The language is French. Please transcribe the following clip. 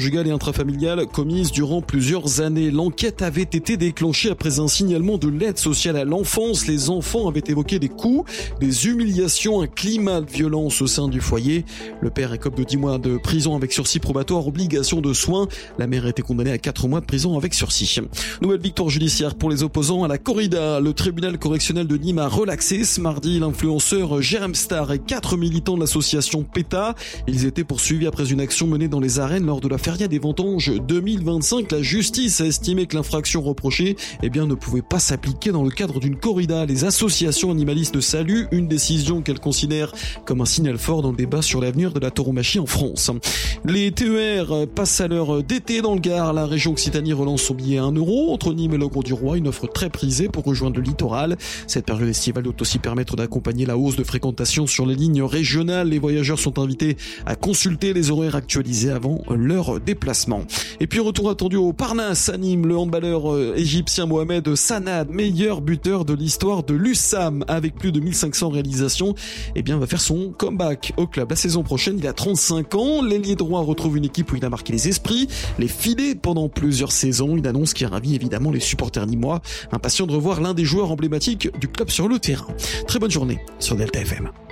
conjugale et intrafamiliale commises durant plusieurs années. L'enquête avait été déclenchée après un signalement de l'aide sociale à l'enfance. Les enfants avaient évoqué des coups, des humiliations, un climat de violence au sein du foyer. Le père écope de 10 mois de prison avec sursis probatoire, obligation de soins. La mère a été condamnée à 4 mois de prison avec sursis. Nouvelle victoire judiciaire pour les opposants à la corrida. Le tribunal correctionnel de Nîmes a relaxé ce mardi l'influenceur Jérém Star et 4 militants de l'association PETA. Ils étaient poursuivis après une action menée dans les arènes lors de la feria des vendanges 2025. La justice a estimé que l'infraction reprochée ne pouvait pas s'appliquer dans le cadre d'une corrida. Les associations animalistes saluent une décision qu'elles considèrent comme un signal fort dans le débat sur l'avenir de la tauromachie en France. Les TER passent à l'heure d'été dans le Gard. La région Occitanie relance son billet à 1 € entre Nîmes et Logre-du-Roi, une offre très prisée pour rejoindre le littoral. Cette période estivale doit aussi permettre d'accompagner la hausse de fréquentation sur les lignes régionales. Les voyageurs sont invités à consulter les horaires actualisés avant leur déplacement. Et puis retour attendu au Parnasse à Nîmes, le handballeur égyptien Mohamed Sanad, meilleur buteur de l'histoire de l'USAM avec plus de 1500 réalisations, va faire son comeback au club la saison prochaine. Il a 35 ans, l'ailier droit retrouve une équipe où il a marqué les esprits, les filets pendant plusieurs saisons, une annonce qui ravit évidemment les supporters nîmois, impatients de revoir l'un des joueurs emblématiques du club sur le terrain. Très bonne journée sur Delta FM.